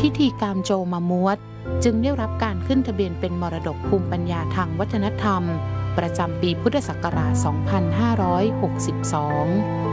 พิธีกรรมโจมามวดจึงได้รับการขึ้นทะเบียนเป็นมรดกภูมิปัญญาทางวัฒนธรรมประจำปีพุทธศักราช 2562